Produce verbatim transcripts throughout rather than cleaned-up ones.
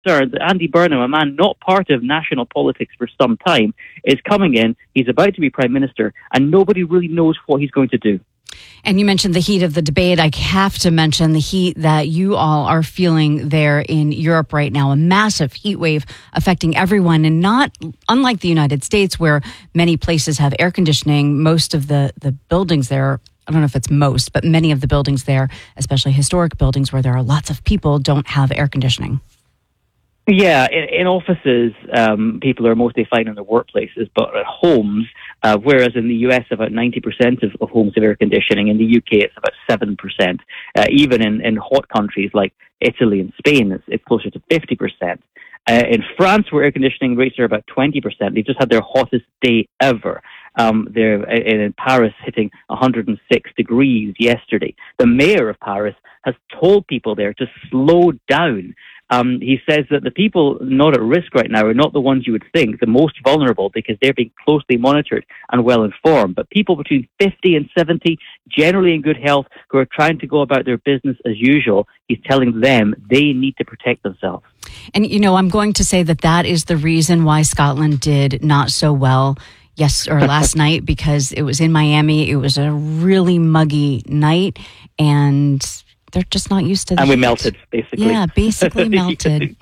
concerned that Andy Burnham, a man not part of national politics for some time, is coming in. He's about to be Prime Minister, and nobody really knows what he's going to do. And you mentioned the heat of the debate. I have to mention the heat that you all are feeling there in Europe right now, a massive heat wave affecting everyone. And not unlike the United States, where many places have air conditioning, most of the, the buildings there, I don't know if it's most, but many of the buildings there, especially historic buildings where there are lots of people, don't have air conditioning. Yeah, in, in offices, um, people are mostly fine in their workplaces, but at homes, uh, whereas in the U S about ninety percent of, of homes have air conditioning, in the U K it's about seven percent. Uh, even in, in hot countries like Italy and Spain, it's, it's closer to fifty percent. Uh, in France, where air conditioning rates are about twenty percent, they've just had their hottest day ever. Um, they're in, in Paris hitting one hundred six degrees yesterday. The mayor of Paris has told people there to slow down. Um, he says that the people not at risk right now are not the ones you would think, the most vulnerable, because they're being closely monitored and well informed. But people between fifty and seventy, generally in good health, who are trying to go about their business as usual, he's telling them they need to protect themselves. And, you know, I'm going to say that that is the reason why Scotland did not so well yes or last night, because it was in Miami. It was a really muggy night, and they're just not used to that. And we melted, basically. Yeah, basically melted.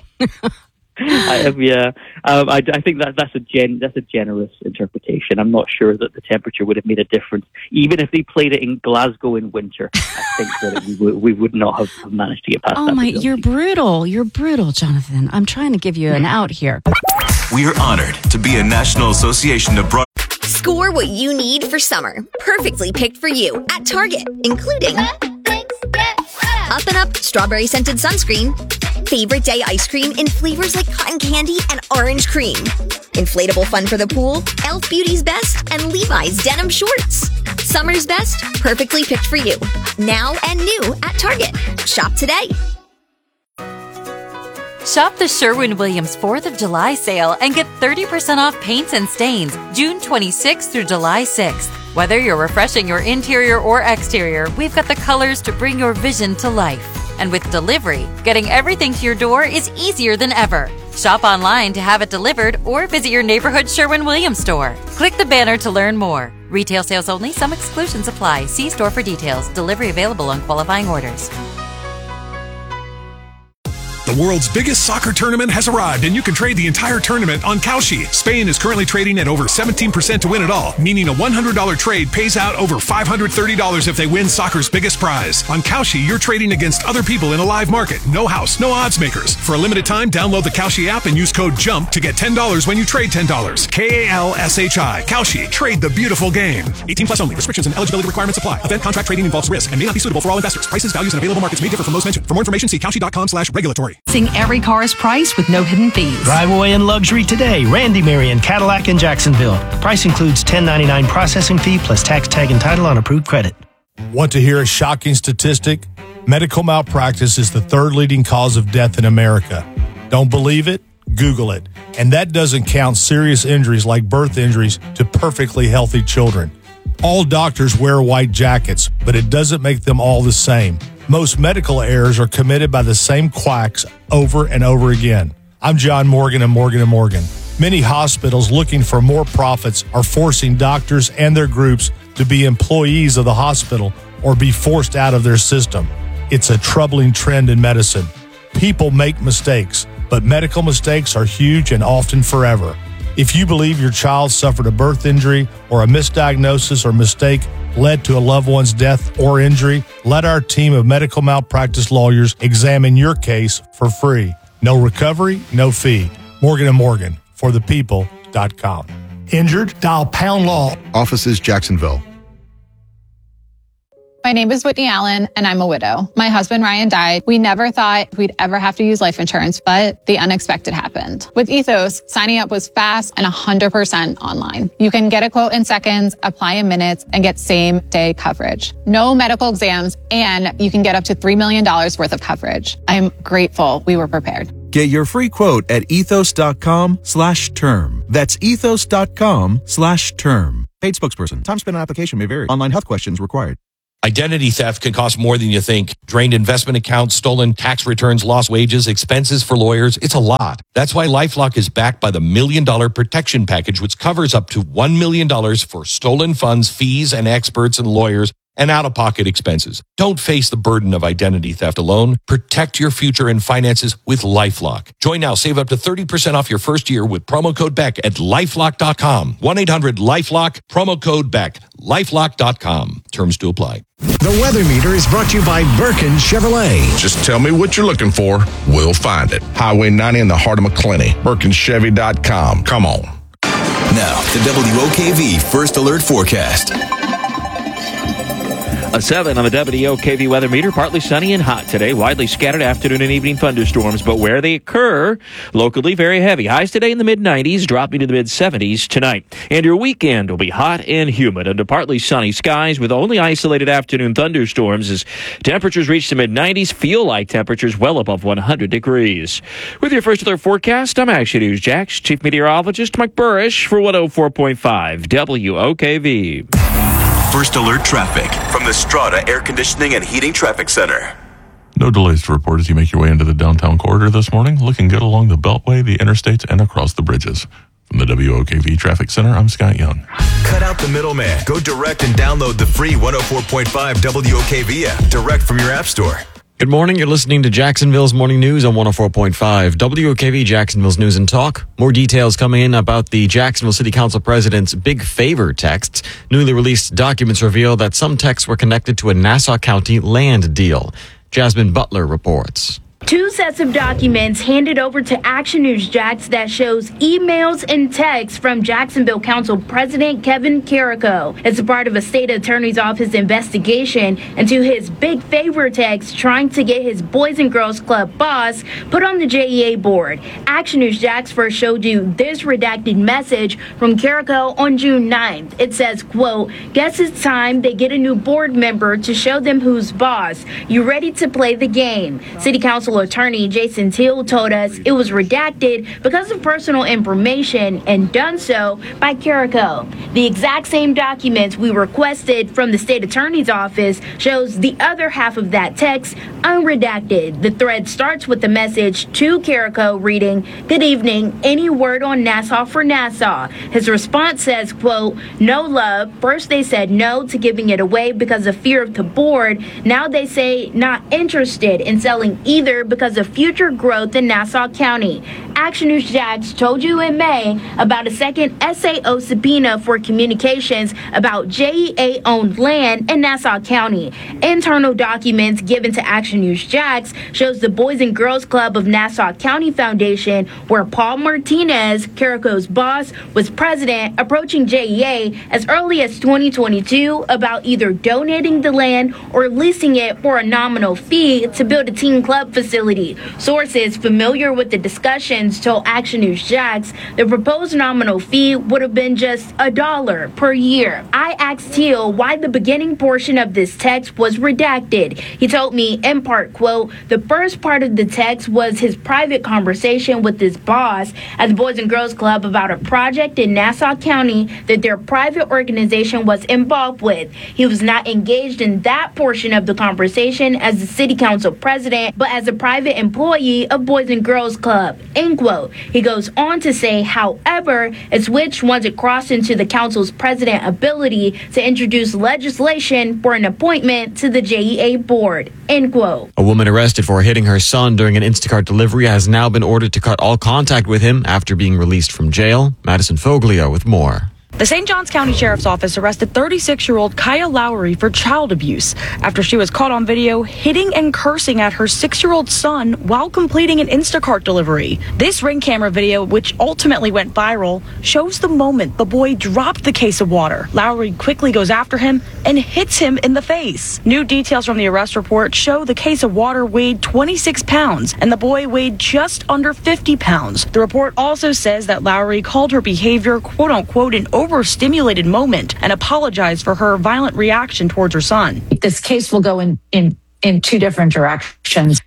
I, yeah, um, I, I think that that's a gen, that's a generous interpretation. I'm not sure that the temperature would have made a difference, even if they played it in Glasgow in winter. I think that we would, we would not have, have managed to get past oh that. Oh my, ability. You're brutal. You're brutal, Jonathan. I'm trying to give you an out here. We are honored to be a National Association of Broad. Score what you need for summer, perfectly picked for you at Target, including Up and Up strawberry scented sunscreen, favorite day ice cream in flavors like cotton candy and orange cream, inflatable fun for the pool, e l f Beauty's Best, and Levi's denim shorts. Summer's best, perfectly picked for you. Now and new at Target. Shop today. Shop the Sherwin-Williams fourth of July sale and get thirty percent off paints and stains June twenty-sixth through July sixth. Whether you're refreshing your interior or exterior, we've got the colors to bring your vision to life. And with delivery, getting everything to your door is easier than ever. Shop online to have it delivered or visit your neighborhood Sherwin-Williams store. Click the banner to learn more. Retail sales only. Some exclusions apply. See store for details. Delivery available on qualifying orders. The world's biggest soccer tournament has arrived, and you can trade the entire tournament on Kalshi. Spain is currently trading at over seventeen percent to win it all, meaning a one hundred dollars trade pays out over five hundred thirty dollars if they win soccer's biggest prize. On Kalshi, you're trading against other people in a live market. No house, no odds makers. For a limited time, download the Kalshi app and use code JUMP to get ten dollars when you trade ten dollars. K A L S H I. Kalshi. Trade the beautiful game. eighteen plus only. Restrictions and eligibility requirements apply. Event contract trading involves risk and may not be suitable for all investors. Prices, values, and available markets may differ from those mentioned. For more information, see Kalshi.com slash regulatory. Every car is priced with no hidden fees. Drive away in luxury today. Randy Marion Cadillac in Jacksonville. Price includes ten ninety-nine processing fee plus tax, tag, and title on approved credit. Want to hear a shocking statistic? Medical malpractice is the third leading cause of death in America. Don't believe it? Google it. And that doesn't count serious injuries like birth injuries to perfectly healthy children. All doctors wear white jackets, but it doesn't make them all the same. Most medical errors are committed by the same quacks over and over again. I'm John Morgan of Morgan and Morgan. Many hospitals looking for more profits are forcing doctors and their groups to be employees of the hospital or be forced out of their system. It's a troubling trend in medicine. People make mistakes, but medical mistakes are huge and often forever. If you believe your child suffered a birth injury or a misdiagnosis or mistake led to a loved one's death or injury, let our team of medical malpractice lawyers examine your case for free. No recovery, no fee. Morgan and Morgan, for the people dot com. Injured? Dial pound law. Offices Jacksonville. My name is Whitney Allen, and I'm a widow. My husband, Ryan, died. We never thought we'd ever have to use life insurance, but the unexpected happened. With Ethos, signing up was fast and one hundred percent online. You can get a quote in seconds, apply in minutes, and get same-day coverage. No medical exams, and you can get up to three million dollars worth of coverage. I'm grateful we were prepared. Get your free quote at ethos.com slash term. That's ethos.com slash term. Paid spokesperson. Time spent on application may vary. Online health questions required. Identity theft can cost more than you think. Drained investment accounts, stolen tax returns, lost wages, expenses for lawyers. It's a lot. That's why LifeLock is backed by the Million Dollar Protection Package, which covers up to one million dollars for stolen funds, fees, and experts and lawyers, and out-of-pocket expenses. Don't face the burden of identity theft alone. Protect your future and finances with LifeLock. Join now. Save up to thirty percent off your first year with promo code Beck at lifelock dot com. one eight hundred lifelock, promo code Beck. lifelock dot com. Terms to apply. The Weather Meter is brought to you by Birkin Chevrolet. Just tell me what you're looking for. We'll find it. Highway ninety in the heart of McClenny. Birkin Chevy dot com. Come on. Now, the W O K V First Alert Forecast. A seven on the W O K V weather meter. Partly sunny and hot today. Widely scattered afternoon and evening thunderstorms, but where they occur, locally very heavy. Highs today in the mid nineties, dropping to the mid seventies tonight. And your weekend will be hot and humid under partly sunny skies with only isolated afternoon thunderstorms as temperatures reach the mid nineties. Feel like temperatures well above one hundred degrees. With your First Alert forecast, I'm Action News Jax Chief Meteorologist Mike Burrish for one oh four point five W O K V. First Alert traffic from the Strata Air Conditioning and Heating Traffic Center. No delays to report as you make your way into the downtown corridor this morning. Looking good along the Beltway, the interstates, and across the bridges. From the W O K V Traffic Center, I'm Scott Young. Cut out the middleman. Go direct and download the free one oh four point five W O K V app direct from your app store. Good morning. You're listening to Jacksonville's Morning News on one oh four point five W O K V, Jacksonville's News and Talk. More details coming in about the Jacksonville City Council President's big favor texts. Newly released documents reveal that some texts were connected to a Nassau County land deal. Jasmine Butler reports. Two sets of documents handed over to Action News Jax that shows emails and texts from Jacksonville Council President Kevin Carrico. It's a part of a state attorney's office investigation into his big favor text trying to get his Boys and Girls Club boss put on the J E A board. Action News Jax first showed you this redacted message from Carrico on June ninth. It says, quote, "Guess it's time they get a new board member to show them who's boss. You ready to play the game?" City Council Attorney Jason Teal told us it was redacted because of personal information and done so by Carrico. The exact same documents we requested from the state attorney's office shows the other half of that text unredacted. The thread starts with the message to Carrico reading, "Good evening, any word on Nassau for Nassau?" His response says, quote, "No love. First they said no to giving it away because of fear of the board. Now they say not interested in selling either because of future growth in Nassau County." Action News Jax told you in May about a second S A O subpoena for communications about J E A-owned land in Nassau County. Internal documents given to Action News Jax shows the Boys and Girls Club of Nassau County Foundation, where Paul Martinez, Carrico's boss, was president, approaching J E A as early as twenty twenty-two about either donating the land or leasing it for a nominal fee to build a teen club facility. Sources familiar with the discussions told Action News Jax the proposed nominal fee would have been just a dollar per year. I asked Teal why the beginning portion of this text was redacted. He told me in part, quote, "The first part of the text was his private conversation with his boss at the Boys and Girls Club about a project in Nassau County that their private organization was involved with. He was not engaged in that portion of the conversation as the city council president, but as a private employee of Boys and Girls Club," end quote. He goes on to say, however, it switched once it crossed into the council's president ability to introduce legislation for an appointment to the J E A board, end quote. A woman arrested for hitting her son during an Instacart delivery has now been ordered to cut all contact with him after being released from jail. Madison Foglio with more. The Saint Johns County Sheriff's Office arrested thirty-six-year-old Kaya Lowry for child abuse after she was caught on video hitting and cursing at her six-year-old son while completing an Instacart delivery. This Ring camera video, which ultimately went viral, shows the moment the boy dropped the case of water. Lowry quickly goes after him and hits him in the face. New details from the arrest report show the case of water weighed twenty-six pounds and the boy weighed just under fifty pounds. The report also says that Lowry called her behavior, quote-unquote, an overstimulated moment and apologized for her violent reaction towards her son. This case will go in, in, in two different directions.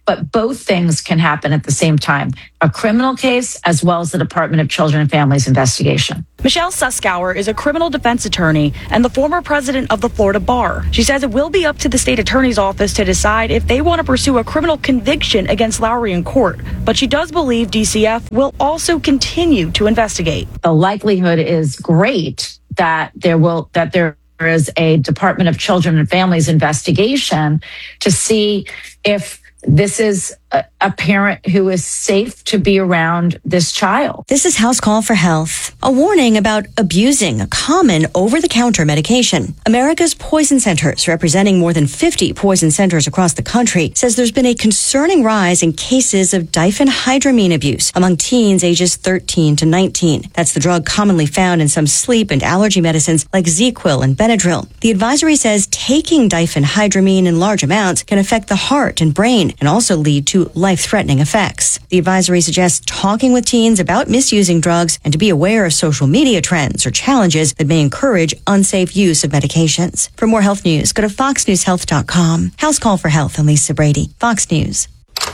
but both things can happen at the same time. A criminal case as well as the Department of Children and Families investigation. Michelle Suskauer is a criminal defense attorney and the former president of the Florida Bar. She says it will be up to the state attorney's office to decide if they want to pursue a criminal conviction against Lowry in court. But she does believe D C F will also continue to investigate. The likelihood is great that there will that there is a Department of Children and Families investigation to see if this is a, a parent who is safe to be around this child. This is House Call for Health. A warning about abusing a common over-the-counter medication. America's Poison Centers, representing more than fifty poison centers across the country, says there's been a concerning rise in cases of diphenhydramine abuse among teens ages thirteen to nineteen. That's the drug commonly found in some sleep and allergy medicines like ZzzQuil and Benadryl. The advisory says taking diphenhydramine in large amounts can affect the heart and brain and also lead to life-threatening effects. The advisory suggests talking with teens about misusing drugs and to be aware of social media trends or challenges that may encourage unsafe use of medications. For more health news, go to fox news health dot com. House Call for Health, and Lisa Brady. Fox News.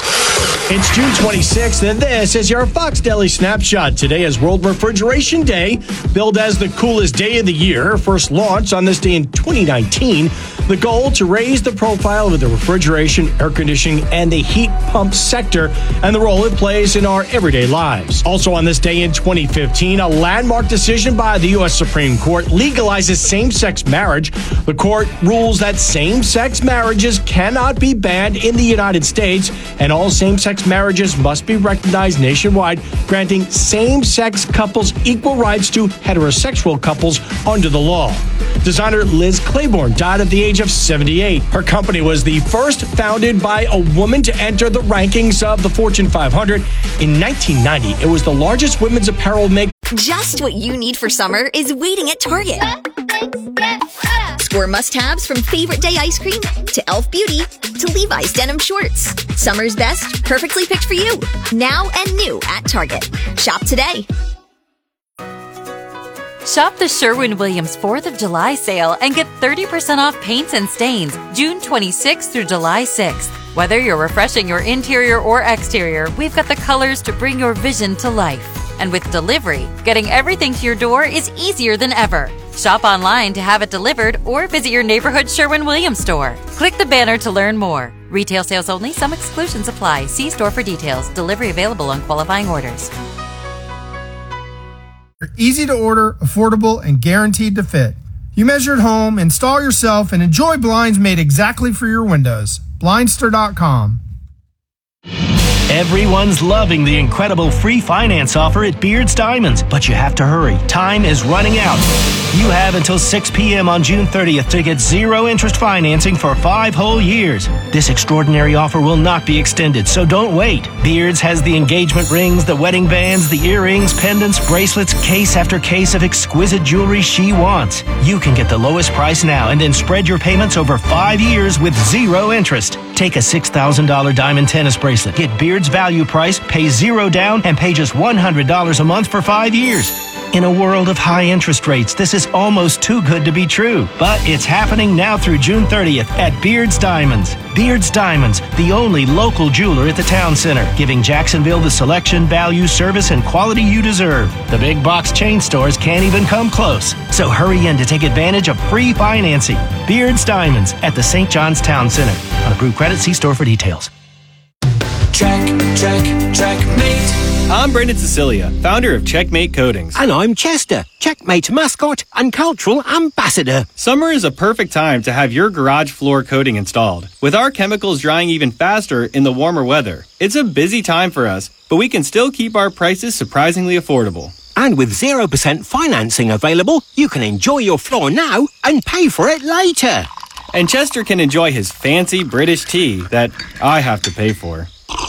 It's June twenty-sixth, and this is your Fox Deli Snapshot. Today is World Refrigeration Day, billed as the coolest day of the year. First launched on this day in twenty nineteen. The goal to raise the profile of the refrigeration, air conditioning, and the heat pump sector and the role it plays in our everyday lives. Also on this day in twenty fifteen, a landmark decision by the U S Supreme Court legalizes same-sex marriage. The court rules that same-sex marriages cannot be banned in the United States, and all same-sex marriages must be recognized nationwide, granting same-sex couples equal rights to heterosexual couples under the law. Designer Liz Claiborne died at the age of seventy-eight. Her company was the first founded by a woman to enter the rankings of the Fortune five hundred. In nineteen ninety, it was the largest women's apparel maker. Just what you need for summer is waiting at Target. Score must-haves from Favorite Day ice cream to Elf Beauty to Levi's denim shorts. Summer's best, perfectly picked for you. Now and new at Target. Shop today. Shop the Sherwin-Williams fourth of July sale and get thirty percent off paints and stains June twenty-sixth through July sixth. Whether you're refreshing your interior or exterior, we've got the colors to bring your vision to life. And with delivery, getting everything to your door is easier than ever. Shop online to have it delivered or visit your neighborhood Sherwin-Williams store. Click the banner to learn more. Retail sales only. Some exclusions apply. See store for details. Delivery available on qualifying orders. They're easy to order, affordable, and guaranteed to fit. You measure at home, install yourself, and enjoy blinds made exactly for your windows. Blindster dot com. Everyone's loving the incredible free finance offer at Beard's Diamonds, but you have to hurry. Time is running out. You have until six p.m. on June thirtieth to get zero interest financing for five whole years. This extraordinary offer will not be extended, so don't wait. Beard's has the engagement rings, the wedding bands, the earrings, pendants, bracelets, case after case of exquisite jewelry she wants. You can get the lowest price now and then spread your payments over five years with zero interest. Take a six thousand dollars diamond tennis bracelet. Get Beard's value price, pay zero down, and pay just one hundred dollars a month for five years. In a world of high interest rates, this is almost too good to be true. But it's happening now through June thirtieth at Beard's Diamonds. Beard's Diamonds, the only local jeweler at the town center, giving Jacksonville the selection, value, service, and quality you deserve. The big box chain stores can't even come close. So hurry in to take advantage of free financing. Beard's Diamonds at the Saint John's Town Center. On approved credit, see store for details. Check, check, checkmate. I'm Brendan Cecilia, founder of Checkmate Coatings. And I'm Chester, Checkmate mascot and cultural ambassador. Summer is a perfect time to have your garage floor coating installed. With our chemicals drying even faster in the warmer weather, it's a busy time for us, but we can still keep our prices surprisingly affordable. And with zero percent financing available, you can enjoy your floor now and pay for it later. And Chester can enjoy his fancy British tea that I have to pay for.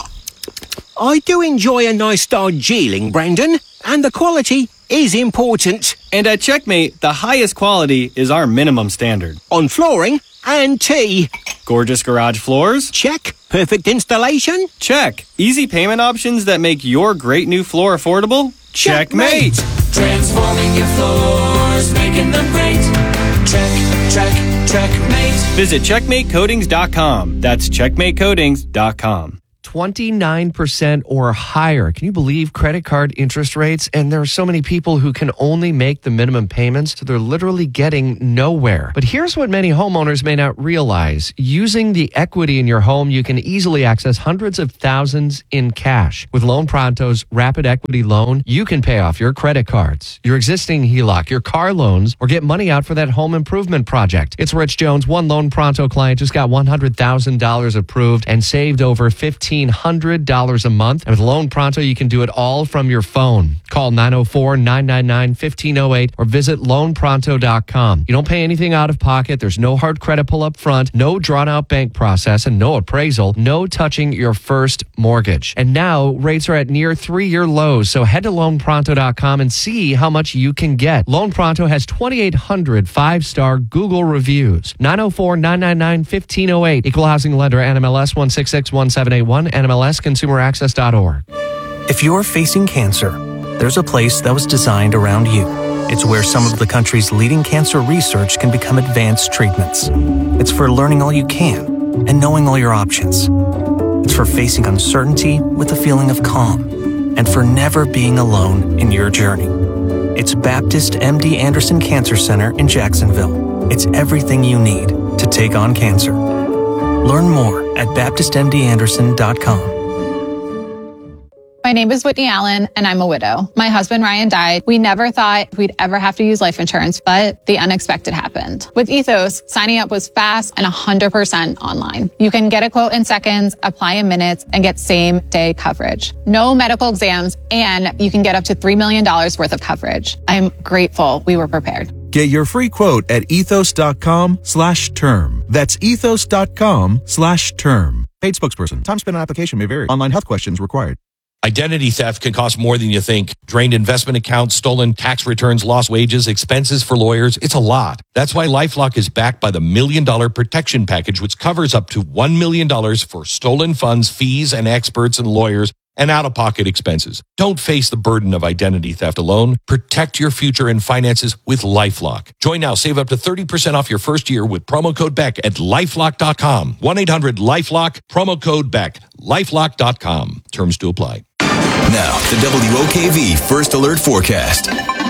I do enjoy a nice Darjeeling, Brendan, and the quality is important. And at Checkmate, the highest quality is our minimum standard. On flooring and tea. Gorgeous garage floors? Check. Perfect installation? Check. Easy payment options that make your great new floor affordable? Checkmate! Transforming your floors, making them great. Check, check, checkmate. Visit checkmate coatings dot com. That's checkmate coatings dot com. twenty-nine percent or higher. Can you believe credit card interest rates? And there are so many people who can only make the minimum payments, so they're literally getting nowhere. But here's what many homeowners may not realize. Using the equity in your home, you can easily access hundreds of thousands in cash. With Loan Pronto's Rapid Equity Loan, you can pay off your credit cards, your existing H E L O C, your car loans, or get money out for that home improvement project. It's Rich Jones. One Loan Pronto client just got one hundred thousand dollars approved and saved over fifteen hundred dollars a month. And with Loan Pronto, you can do it all from your phone. Call nine oh four, nine nine nine, one five oh eight or visit loan pronto dot com. You don't pay anything out of pocket. There's no hard credit pull up front, no drawn out bank process, and no appraisal, no touching your first mortgage. And now rates are at near three-year lows. So head to loan pronto dot com and see how much you can get. Loan Pronto has twenty-eight hundred five-star Google reviews. nine oh four, nine nine nine, one five oh eight. Equal housing lender, N M L S one six six one seven eight one, N M L S consumer access dot org. If you're facing cancer, there's a place that was designed around you. It's where some of the country's leading cancer research can become advanced treatments. It's for learning all you can and knowing all your options. It's for facing uncertainty with a feeling of calm and for never being alone in your journey. It's Baptist M D Anderson Cancer Center in Jacksonville. It's everything you need to take on cancer. Learn more at baptist m d anderson dot com. My name is Whitney Allen, and I'm a widow. My husband, Ryan, died. We never thought we'd ever have to use life insurance, but the unexpected happened. With Ethos, signing up was fast and one hundred percent online. You can get a quote in seconds, apply in minutes, and get same-day coverage. No medical exams, and you can get up to three million dollars worth of coverage. I'm grateful we were prepared. Get your free quote at ethos.com slash term. That's ethos.com slash term. Paid spokesperson. Time spent on application may vary. Online health questions required. Identity theft can cost more than you think. Drained investment accounts, stolen tax returns, lost wages, expenses for lawyers. It's a lot. That's why LifeLock is backed by the Million Dollar Protection Package, which covers up to one million dollars for stolen funds, fees, and experts and lawyers, and out-of-pocket expenses. Don't face the burden of identity theft alone. Protect your future and finances with LifeLock. Join now. Save up to thirty percent off your first year with promo code Beck at lifelock dot com. one eight hundred lifelock, promo code Beck, lifelock dot com. Terms to apply. Now, the W O K V First Alert Forecast.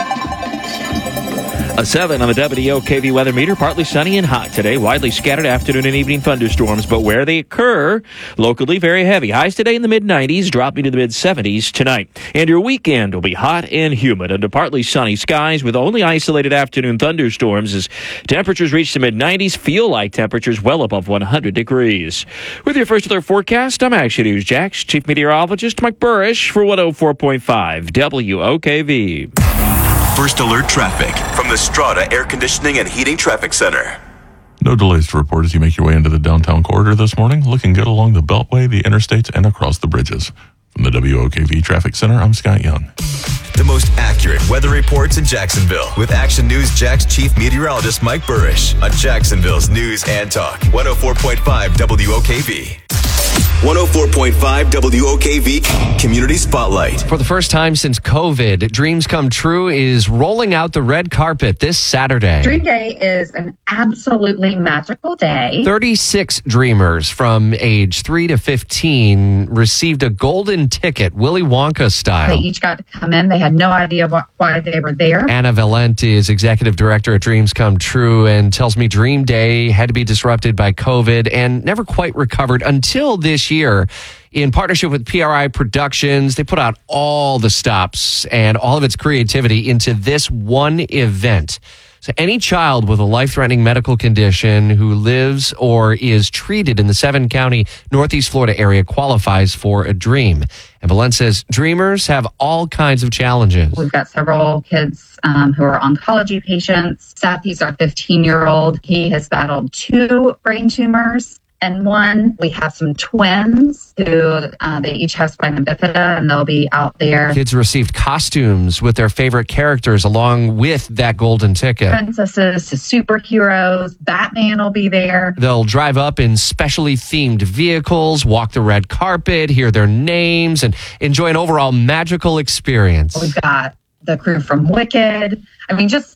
A seven on the W O K V weather meter. Partly sunny and hot today. Widely scattered afternoon and evening thunderstorms, but where they occur, locally very heavy. Highs today in the mid nineties, dropping to the mid seventies tonight. And your weekend will be hot and humid under partly sunny skies with only isolated afternoon thunderstorms as temperatures reach the mid nineties, feel like temperatures well above one hundred degrees. With your First Alert forecast, I'm Action News Jax Chief Meteorologist Mike Burrish for one oh four point five W O K V. First Alert traffic from the Strata Air Conditioning and Heating Traffic Center. No delays to report as you make your way into the downtown corridor this morning. Looking good along the Beltway, the interstates, and across the bridges. From the W O K V Traffic Center, I'm Scott Young. The most accurate weather reports in Jacksonville with Action News Jax Chief Meteorologist Mike Burrish on Jacksonville's News and Talk. one oh four point five W O K V. one oh four point five W O K V Community Spotlight. For the first time since COVID, Dreams Come True is rolling out the red carpet this Saturday. Dream Day is an absolutely magical day. thirty-six dreamers from age three to fifteen received a golden ticket, Willy Wonka style. They each got to come in. They had no idea what, why they were there. Anna Valent is executive director at Dreams Come True and tells me Dream Day had to be disrupted by COVID and never quite recovered until this year. In partnership with P R I Productions, they put out all the stops and all of its creativity into this one event. So any child with a life-threatening medical condition who lives or is treated in the seven-county Northeast Florida area qualifies for a dream. And Valent says dreamers have all kinds of challenges. We've got several kids um, who are oncology patients. Seth, he's our fifteen-year-old. He has battled two brain tumors. And one, we have some twins who uh, they each have spina bifida, and they'll be out there. Kids received costumes with their favorite characters along with that golden ticket. Princesses to superheroes. Batman will be there. They'll drive up in specially themed vehicles, walk the red carpet, hear their names, and enjoy an overall magical experience. We've got the crew from Wicked. I mean, just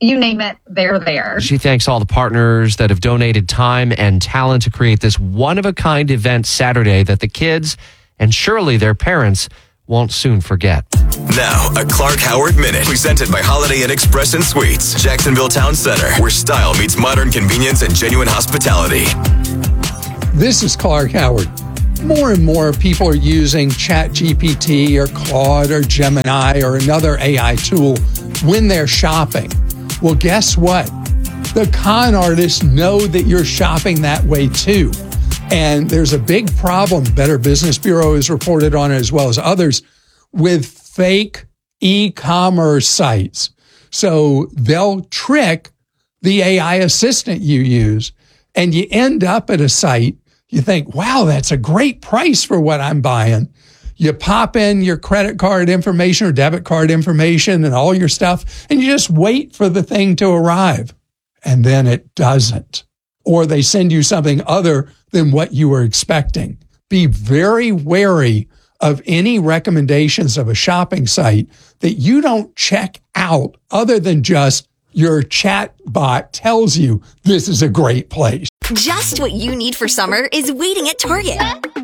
You name it, they're there. She thanks all the partners that have donated time and talent to create this one-of-a-kind event Saturday that the kids and surely their parents won't soon forget. Now, a Clark Howard Minute, presented by Holiday Inn Express and Suites, Jacksonville Town Center, where style meets modern convenience and genuine hospitality. This is Clark Howard. More and more people are using ChatGPT or Claude or Gemini or another A I tool when they're shopping. Well, guess what? The con artists know that you're shopping that way too. And there's a big problem, Better Business Bureau has reported on it as well as others, with fake e-commerce sites. So they'll trick the A I assistant you use, and you end up at a site. You think, wow, that's a great price for what I'm buying. You pop in your credit card information or debit card information and all your stuff, and you just wait for the thing to arrive. And then it doesn't. Or they send you something other than what you were expecting. Be very wary of any recommendations of a shopping site that you don't check out other than just your chat bot tells you this is a great place. Just what you need for summer is waiting at Target.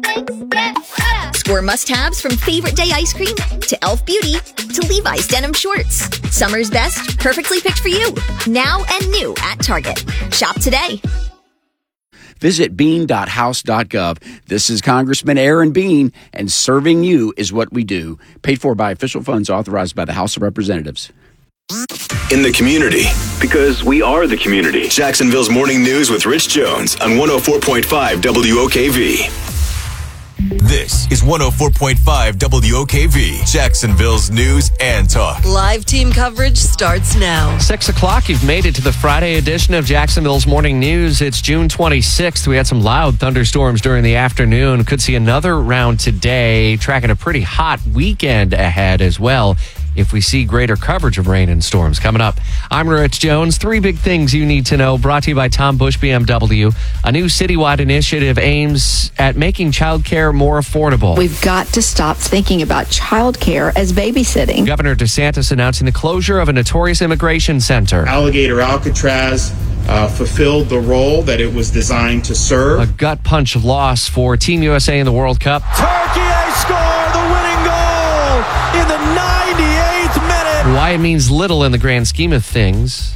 Score must-haves from Favorite Day ice cream to e l f Beauty to Levi's denim shorts. Summer's best, perfectly picked for you. Now and new at Target. Shop today. Visit bean dot house dot gov. This is Congressman Aaron Bean, and serving you is what we do. Paid for by official funds authorized by the House of Representatives. In the community, because we are the community. Jacksonville's Morning News with Rich Jones on one oh four point five W O K V. This is one oh four point five W O K V, Jacksonville's news and talk. Live team coverage starts now. Six o'clock, you've made it to the Friday edition of Jacksonville's Morning News. It's June twenty-sixth. We had some loud thunderstorms during the afternoon. Could see another round today, tracking a pretty hot weekend ahead as well, if we see greater coverage of rain and storms coming up. I'm Rich Jones. Three big things you need to know, brought to you by Tom Bush B M W. A new citywide initiative aims at making childcare more affordable. We've got to stop thinking about childcare as babysitting. Governor DeSantis announcing the closure of a notorious immigration center. Alligator Alcatraz uh, fulfilled the role that it was designed to serve. A gut punch loss for Team U S A in the World Cup. Turkey score the winning goal in the ninety-eighth minute. Why it means little in the grand scheme of things.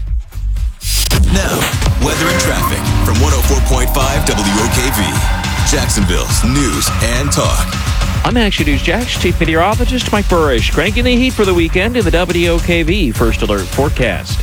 Now, weather and traffic from one oh four point five W O K V, Jacksonville's news and talk. I'm Action News Jax Chief Meteorologist Mike Burrish, cranking the heat for the weekend in the W O K V First Alert forecast.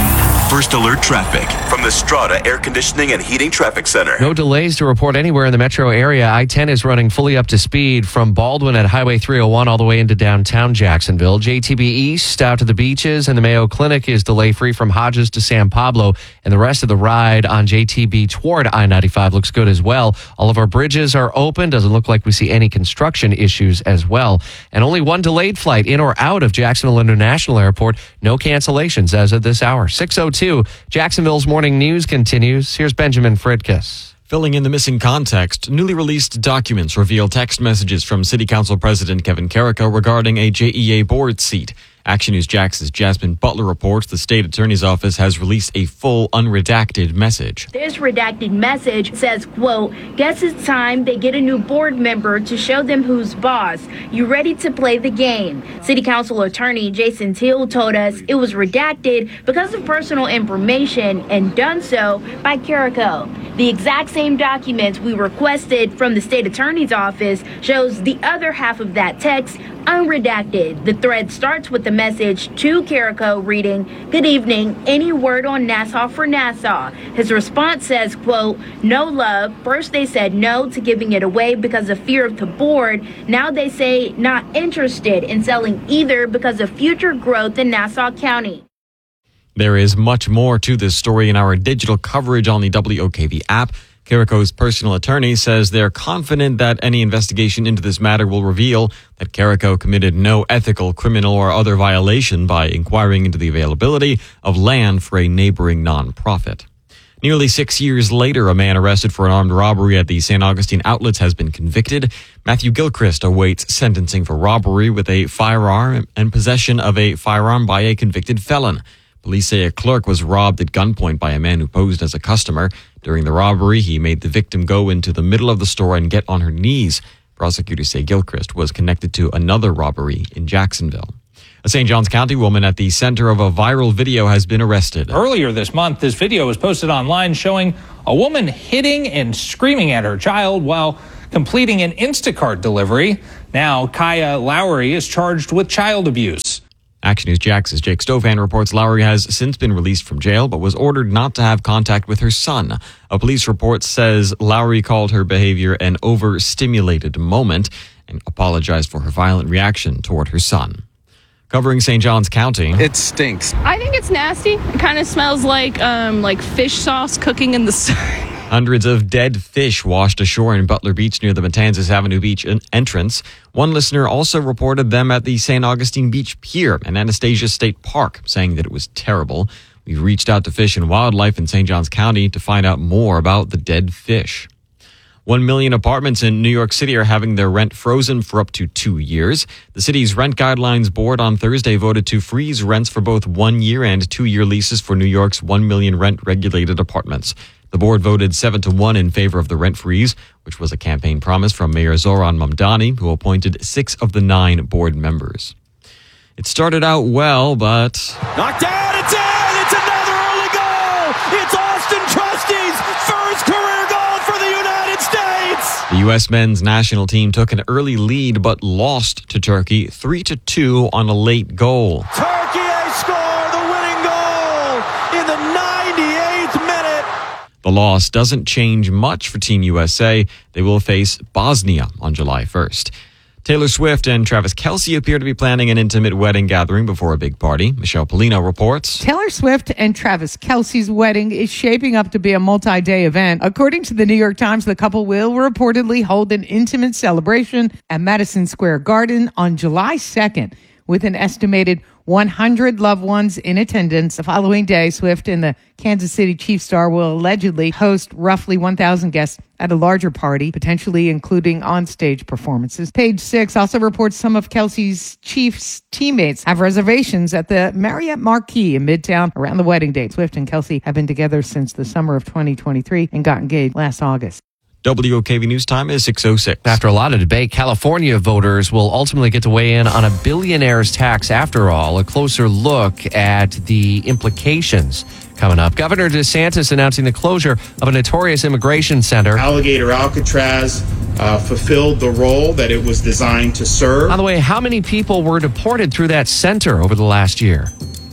First Alert traffic from the Strata Air Conditioning and Heating Traffic Center. No delays to report anywhere in the metro area. I ten is running fully up to speed from Baldwin at Highway three oh one all the way into downtown Jacksonville. J T B East out to the beaches, and the Mayo Clinic is delay-free from Hodges to San Pablo. And the rest of the ride on J T B toward I ninety-five looks good as well. All of our bridges are open. Doesn't look like we see any construction issues as well. And only one delayed flight in or out of Jacksonville International Airport. No cancellations as of this hour. six oh two, Jacksonville's Morning News continues. Here's Benjamin Fridkiss. Filling in the missing context, newly released documents reveal text messages from City Council President Kevin Carrico regarding a J E A board seat. Action News Jax's Jasmine Butler reports the state attorney's office has released a full unredacted message. This redacted message says, quote, guess it's time they get a new board member to show them who's boss. You ready to play the game? City Council attorney Jason Teal told us it was redacted because of personal information and done so by Carrico. The exact same documents we requested from the state attorney's office shows the other half of that text unredacted. The thread starts with the message to Carrico reading, good evening, any word on Nassau for Nassau? His response says, quote, no love. First they said no to giving it away because of fear of the board. Now they say not interested in selling either because of future growth in Nassau County. There is much more to this story in our digital coverage on the W O K V app. Carrico's personal attorney says they're confident that any investigation into this matter will reveal that Carrico committed no ethical, criminal, or other violation by inquiring into the availability of land for a neighboring nonprofit. Nearly six years later, a man arrested for an armed robbery at the Saint Augustine Outlets has been convicted. Matthew Gilchrist awaits sentencing for robbery with a firearm and possession of a firearm by a convicted felon. Police say a clerk was robbed at gunpoint by a man who posed as a customer. During the robbery, he made the victim go into the middle of the store and get on her knees. Prosecutors say Gilchrist was connected to another robbery in Jacksonville. A Saint Johns County woman at the center of a viral video has been arrested. Earlier this month, this video was posted online showing a woman hitting and screaming at her child while completing an Instacart delivery. Now, Kaya Lowry is charged with child abuse. Action News Jax's Jake Stovan reports Lowry has since been released from jail, but was ordered not to have contact with her son. A police report says Lowry called her behavior an overstimulated moment and apologized for her violent reaction toward her son. Covering Saint Johns County. It stinks. I think it's nasty. It kind of smells like um, like fish sauce cooking in the sun. Hundreds of dead fish washed ashore in Butler Beach near the Matanzas Avenue Beach entrance. One listener also reported them at the Saint Augustine Beach Pier and Anastasia State Park, saying that it was terrible. We've reached out to Fish and Wildlife in Saint Johns County to find out more about the dead fish. One million apartments in New York City are having their rent frozen for up to two years. The city's Rent Guidelines Board on Thursday voted to freeze rents for both one-year and two-year leases for New York's one million rent-regulated apartments. The board voted seven to one in favor of the rent freeze, which was a campaign promise from Mayor Zoran Mamdani, who appointed six of the nine board members. It started out well, but... Knocked down, it's in! It's another early goal! It's Austin Trusty's first career goal for the United States! The U S men's national team took an early lead, but lost to Turkey three to two on a late goal. Turkey score the winning goal in the ninety-eighth minute! The loss doesn't change much for Team U S A. They will face Bosnia on July first. Taylor Swift and Travis Kelce appear to be planning an intimate wedding gathering before a big party. Michelle Polino reports. Taylor Swift and Travis Kelce's wedding is shaping up to be a multi-day event. According to the New York Times, the couple will reportedly hold an intimate celebration at Madison Square Garden on July second, with an estimated one hundred loved ones in attendance. The following day, Swift and the Kansas City Chiefs star will allegedly host roughly one thousand guests at a larger party, potentially including on-stage performances. Page Six also reports some of Kelce's Chiefs teammates have reservations at the Marriott Marquis in Midtown around the wedding date. Swift and Kelce have been together since the summer of twenty twenty-three and got engaged last August. W O K V News Time is six oh six. After a lot of debate, California voters will ultimately get to weigh in on a billionaire's tax after all. A closer look at the implications coming up. Governor DeSantis announcing the closure of a notorious immigration center. Alligator Alcatraz uh, fulfilled the role that it was designed to serve. By the way, how many people were deported through that center over the last year?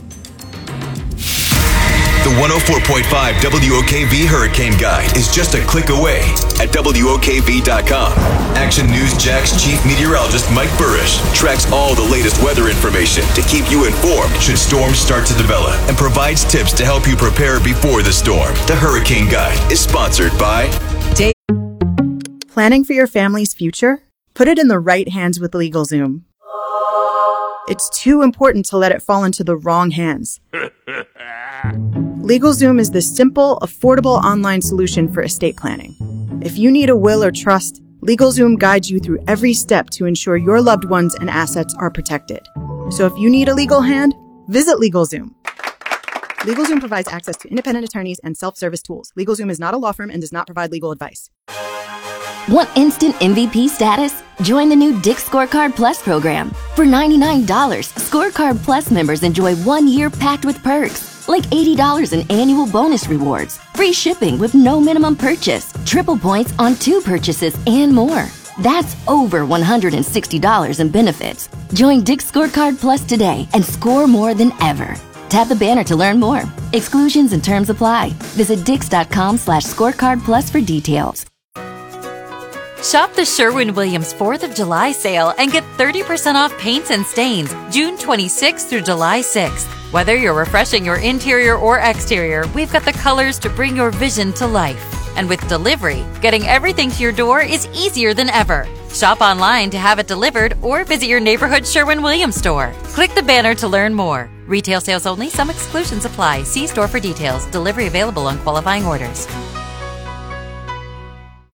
The one oh four point five W O K V Hurricane Guide is just a click away at W O K V dot com. Action News Jax Chief Meteorologist Mike Burrish tracks all the latest weather information to keep you informed should storms start to develop and provides tips to help you prepare before the storm. The Hurricane Guide is sponsored by... Planning for your family's future? Put it in the right hands with LegalZoom. It's too important to let it fall into the wrong hands. LegalZoom is the simple, affordable online solution for estate planning. If you need a will or trust, LegalZoom guides you through every step to ensure your loved ones and assets are protected. So if you need a legal hand, visit LegalZoom. LegalZoom provides access to independent attorneys and self-service tools. LegalZoom is not a law firm and does not provide legal advice. Want instant M V P status? Join the new Dick's Scorecard Plus program. For ninety-nine dollars, Scorecard Plus members enjoy one year packed with perks, like eighty dollars in annual bonus rewards, free shipping with no minimum purchase, triple points on two purchases, and more. That's over one hundred sixty dollars in benefits. Join Dick's Scorecard Plus today and score more than ever. Tap the banner to learn more. Exclusions and terms apply. Visit dix.com slash scorecard plus for details. Shop the Sherwin-Williams fourth of July sale and get thirty percent off paints and stains June twenty-sixth through July sixth. Whether you're refreshing your interior or exterior, we've got the colors to bring your vision to life. And with delivery, getting everything to your door is easier than ever. Shop online to have it delivered or visit your neighborhood Sherwin-Williams store. Click the banner to learn more. Retail sales only. Some exclusions apply. See store for details. Delivery available on qualifying orders.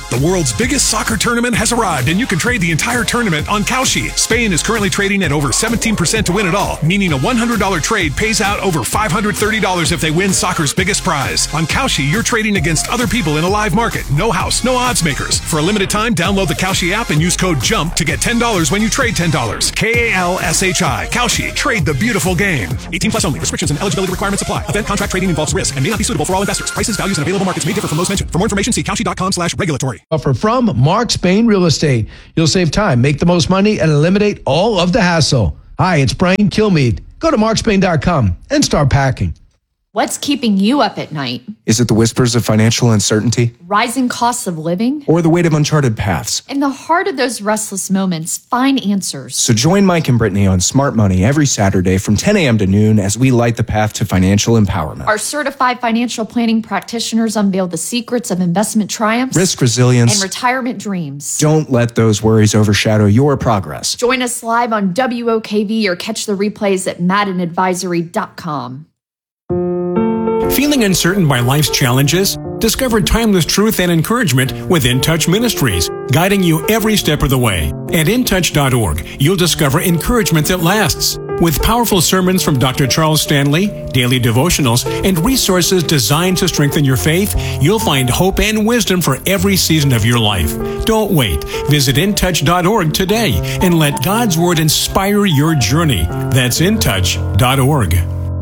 The world's biggest soccer tournament has arrived, and you can trade the entire tournament on Kalshi. Spain is currently trading at over seventeen percent to win it all, meaning a one hundred dollars trade pays out over five hundred thirty dollars if they win soccer's biggest prize. On Kalshi, you're trading against other people in a live market. No house, no odds makers. For a limited time, download the Kalshi app and use code JUMP to get ten dollars when you trade ten dollars. K A L S H I. Kalshi. Trade the beautiful game. eighteen plus only. Restrictions and eligibility requirements apply. Event contract trading involves risk and may not be suitable for all investors. Prices, values, and available markets may differ from those mentioned. For more information, see kalshi.com slash regulatory. Offer from Mark Spain Real Estate. You'll save time, make the most money, and eliminate all of the hassle. Hi, it's Brian Kilmeade. Go to mark spain dot com and start packing. What's keeping you up at night? Is it the whispers of financial uncertainty? Rising costs of living? Or the weight of uncharted paths? In the heart of those restless moments, find answers. So join Mike and Brittany on Smart Money every Saturday from ten a.m. to noon as we light the path to financial empowerment. Our certified financial planning practitioners unveil the secrets of investment triumphs, risk resilience, and retirement dreams. Don't let those worries overshadow your progress. Join us live on W O K V or catch the replays at madden advisory dot com. Feeling uncertain by life's challenges? Discover timeless truth and encouragement with In Touch Ministries, guiding you every step of the way. At in touch dot org, you'll discover encouragement that lasts. With powerful sermons from Doctor Charles Stanley, daily devotionals, and resources designed to strengthen your faith, you'll find hope and wisdom for every season of your life. Don't wait. Visit in touch dot org today and let God's Word inspire your journey. That's in touch dot org.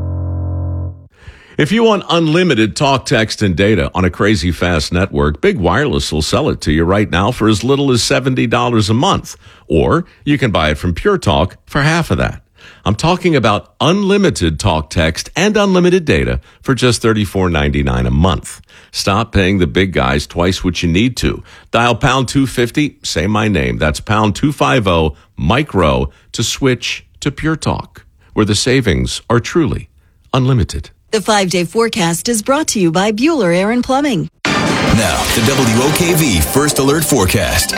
If you want unlimited talk, text, and data on a crazy fast network, Big Wireless will sell it to you right now for as little as seventy dollars a month. Or you can buy it from Pure Talk for half of that. I'm talking about unlimited talk, text, and unlimited data for just thirty-four ninety-nine a month. Stop paying the big guys twice what you need to. Dial pound two fifty, say my name. That's pound two fifty, Mike Rowe, to switch to Pure Talk, where the savings are truly unlimited. The five-day forecast is brought to you by Bueller Air and Plumbing. Now, the W O K V First Alert Forecast.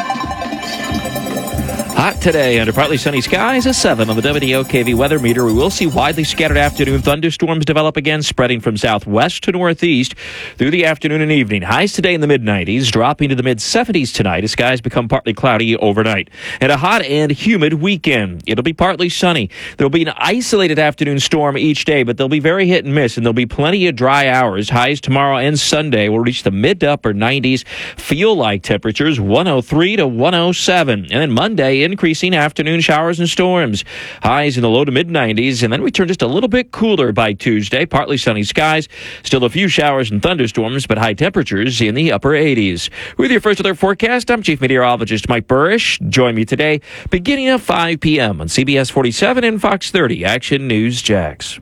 Hot today under partly sunny skies, a seven on the W O K V weather meter. We will see widely scattered afternoon thunderstorms develop again, spreading from southwest to northeast through the afternoon and evening. Highs today in the mid nineties, dropping to the mid seventies tonight as skies become partly cloudy overnight. And a hot and humid weekend. It'll be partly sunny. There'll be an isolated afternoon storm each day, but they'll be very hit and miss, and there'll be plenty of dry hours. Highs tomorrow and Sunday will reach the mid to upper nineties. Feel like temperatures one oh three to one oh seven. And then Monday, increasing afternoon showers and storms. Highs in the low to mid nineties, and then we turn just a little bit cooler by Tuesday. Partly sunny skies, still a few showers and thunderstorms, but high temperatures in the upper eighties. With your First Alert forecast, I'm Chief Meteorologist Mike Burrish. Join me today beginning at five p.m. on C B S forty-seven and Fox thirty Action News Jax.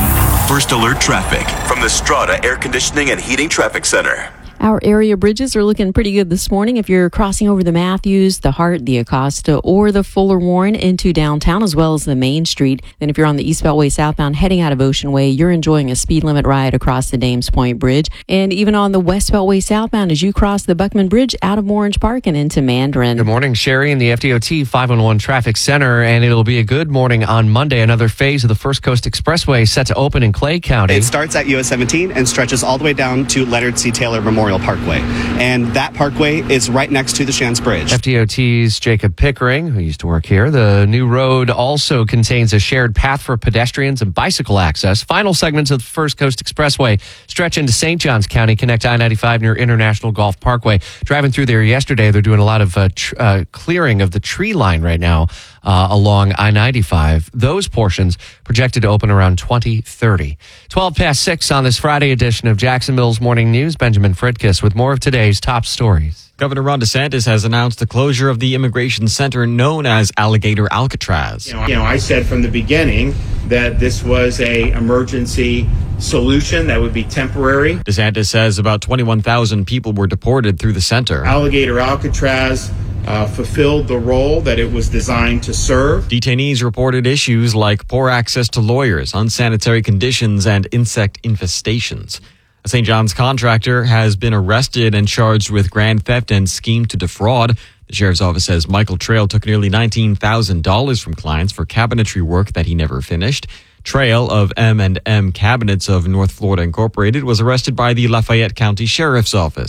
First Alert traffic from the Strata Air Conditioning and Heating Traffic Center. Our area bridges are looking pretty good this morning. If you're crossing over the Matthews, the Hart, the Acosta, or the Fuller Warren into downtown, as well as the Main Street, then if you're on the East Beltway southbound heading out of Ocean Way, you're enjoying a speed limit ride across the Dames Point Bridge. And even on the West Beltway southbound as you cross the Buckman Bridge out of Orange Park and into Mandarin. Good morning, Sherry, in the F D O T five one one Traffic Center, and it'll be a good morning on Monday. Another phase of the First Coast Expressway set to open in Clay County. It starts at U S seventeen and stretches all the way down to Leonard C. Taylor Memorial Parkway. And that parkway is right next to the Shands Bridge. F D O T's Jacob Pickering, who used to work here. The new road also contains a shared path for pedestrians and bicycle access. Final segments of the First Coast Expressway stretch into Saint Johns County, connect I ninety-five near International Golf Parkway. Driving through there yesterday, they're doing a lot of uh, tr- uh, clearing of the tree line right now uh, along I ninety-five. Those portions projected to open around twenty thirty. twelve past six on this Friday edition of Jacksonville's Morning News. Benjamin Fridkiss with more of today's top stories. Governor Ron DeSantis has announced the closure of the immigration center known as Alligator Alcatraz. You know, you know, I said from the beginning that this was a emergency solution that would be temporary. DeSantis says about twenty-one thousand people were deported through the center. Alligator Alcatraz uh, fulfilled the role that it was designed to serve. Detainees reported issues like poor access to lawyers, unsanitary conditions, and insect infestations. A Saint John's contractor has been arrested and charged with grand theft and scheme to defraud. The sheriff's office says Michael Trail took nearly nineteen thousand dollars from clients for cabinetry work that he never finished. Trail of M and M Cabinets of North Florida Incorporated was arrested by the Lafayette County Sheriff's Office.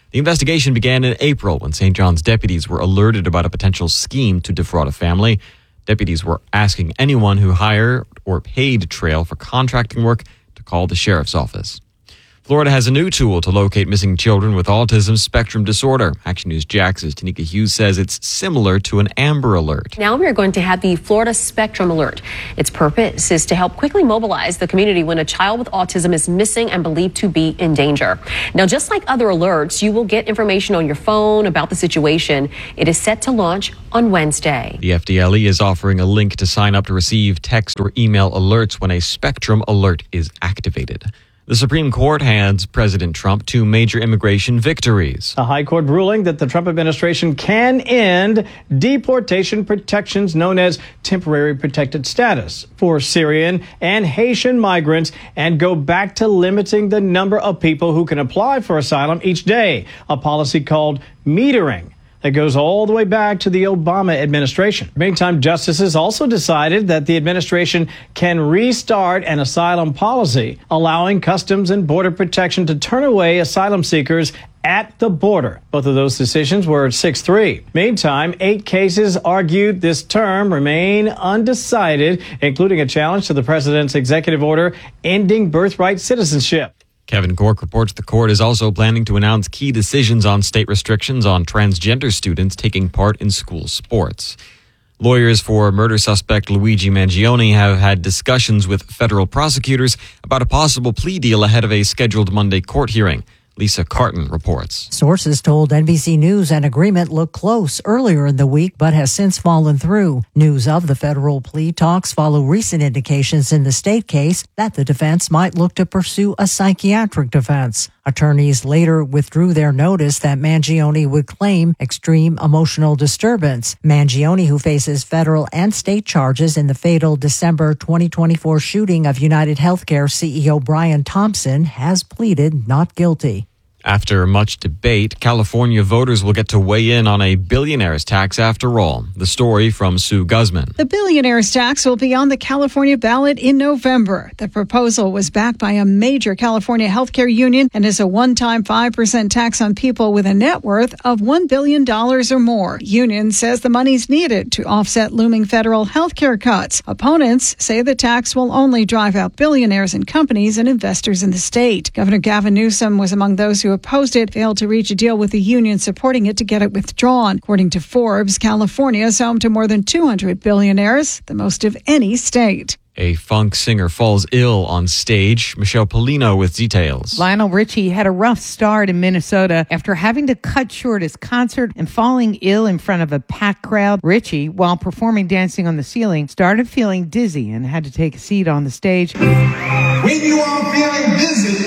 The investigation began in April when Saint John's deputies were alerted about a potential scheme to defraud a family. Deputies were asking anyone who hired or paid Trail for contracting work to call the sheriff's office. Florida has a new tool to locate missing children with autism spectrum disorder. Action News Jax's Tanika Hughes says it's similar to an Amber Alert. Now we are going to have the Florida Spectrum Alert. Its purpose is to help quickly mobilize the community when a child with autism is missing and believed to be in danger. Now, just like other alerts, you will get information on your phone about the situation. It is set to launch on Wednesday. The F D L E is offering a link to sign up to receive text or email alerts when a Spectrum Alert is activated. The Supreme Court hands President Trump two major immigration victories. A high court ruling that the Trump administration can end deportation protections known as temporary protected status for Syrian and Haitian migrants and go back to limiting the number of people who can apply for asylum each day, a policy called metering that goes all the way back to the Obama administration. Meantime, justices also decided that the administration can restart an asylum policy, allowing Customs and Border Protection to turn away asylum seekers at the border. Both of those decisions were six three. Meantime, eight cases argued this term remain undecided, including a challenge to the president's executive order ending birthright citizenship. Kevin Cork reports the court is also planning to announce key decisions on state restrictions on transgender students taking part in school sports. Lawyers for murder suspect Luigi Mangione have had discussions with federal prosecutors about a possible plea deal ahead of a scheduled Monday court hearing. Lisa Carton reports. Sources told N B C News an agreement looked close earlier in the week, but has since fallen through. News of the federal plea talks follow recent indications in the state case that the defense might look to pursue a psychiatric defense. Attorneys later withdrew their notice that Mangione would claim extreme emotional disturbance. Mangione, who faces federal and state charges in the fatal December twenty twenty-four shooting of United Healthcare C E O Brian Thompson, has pleaded not guilty. After much debate, California voters will get to weigh in on a billionaire's tax after all. The story from Sue Guzman. The billionaire's tax will be on the California ballot in November. The proposal was backed by a major California healthcare union and is a one-time five percent tax on people with a net worth of one billion dollars or more. Union says the money's needed to offset looming federal healthcare cuts. Opponents say the tax will only drive out billionaires and companies and investors in the state. Governor Gavin Newsom was among those who opposed it, failed to reach a deal with the union supporting it to get it withdrawn. According to Forbes, California is home to more than two hundred billionaires, the most of any state. A funk singer falls ill on stage. Michelle Polino with details. Lionel Richie had a rough start in Minnesota after having to cut short his concert and falling ill in front of a packed crowd. Richie, while performing Dancing on the Ceiling, started feeling dizzy and had to take a seat on the stage. When you are feeling dizzy,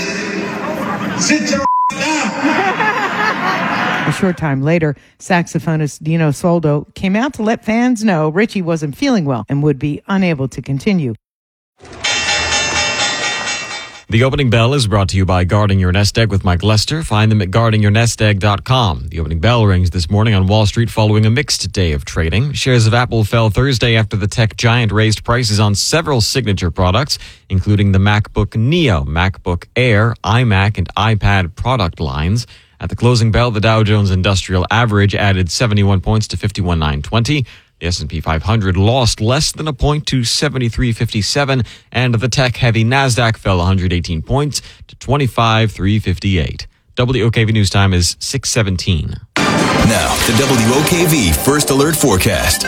sit your A short time later, saxophonist Dino Soldo came out to let fans know Richie wasn't feeling well and would be unable to continue. The opening bell is brought to you by Guarding Your Nest Egg with Mike Lester. Find them at guarding your nest egg dot com. The opening bell rings this morning on Wall Street following a mixed day of trading. Shares of Apple fell Thursday after the tech giant raised prices on several signature products, including the MacBook Neo, MacBook Air, iMac, and iPad product lines. At the closing bell, the Dow Jones Industrial Average added seventy-one points to fifty-one thousand nine hundred twenty. The S and P five hundred lost less than a point to seventy-three fifty-seven, and the tech-heavy NASDAQ fell one hundred eighteen points to twenty-five thousand three hundred fifty-eight. W O K V News Time is six seventeen. Now, the W O K V First Alert Forecast.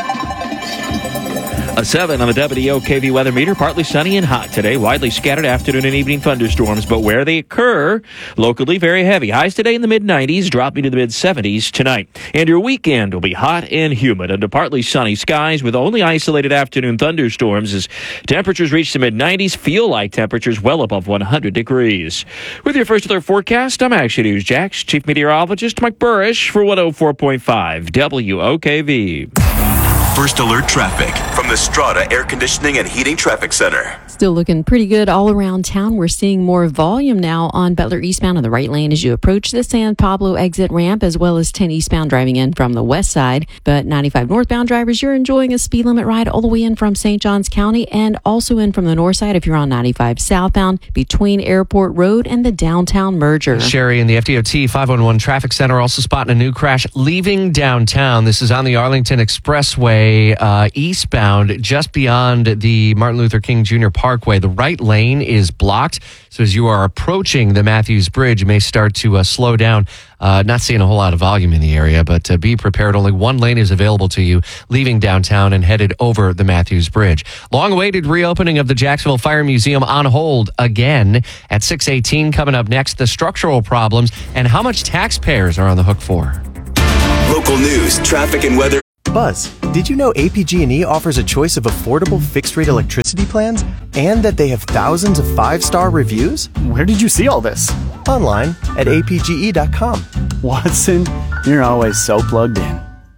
A seven on the W O K V weather meter. Partly sunny and hot today. Widely scattered afternoon and evening thunderstorms, but where they occur, locally very heavy. Highs today in the mid nineties, dropping to the mid seventies tonight. And your weekend will be hot and humid under partly sunny skies with only isolated afternoon thunderstorms as temperatures reach the mid nineties. Feel like temperatures well above one hundred degrees. With your First Alert forecast, I'm Action News Jax Chief Meteorologist Mike Burrish for one oh four point five W O K V. First Alert traffic from the Strata Air Conditioning and Heating Traffic Center. Still looking pretty good all around town. We're seeing more volume now on Butler eastbound on the right lane as you approach the San Pablo exit ramp, as well as ten eastbound driving in from the west side. But ninety-five northbound drivers, you're enjoying a speed limit ride all the way in from Saint Johns County and also in from the north side if you're on ninety-five southbound between Airport Road and the downtown merger. Sherry in the F D O T five one one Traffic Center also spotting a new crash leaving downtown. This is on the Arlington Expressway uh, eastbound just beyond the Martin Luther King Junior Parkway. The right lane is blocked. So as you are approaching the Matthews Bridge, you may start to uh, slow down. Uh, not seeing a whole lot of volume in the area, but uh, be prepared. Only one lane is available to you leaving downtown and headed over the Matthews Bridge. Long-awaited reopening of the Jacksonville Fire Museum on hold again at six eighteen. Coming up next, the structural problems and how much taxpayers are on the hook for. Local news, traffic, and weather. Buzz, did you know A P G and E offers a choice of affordable fixed-rate electricity plans and that they have thousands of five-star reviews? Where did you see all this? Online at A P G E dot com. Watson, you're always so plugged in.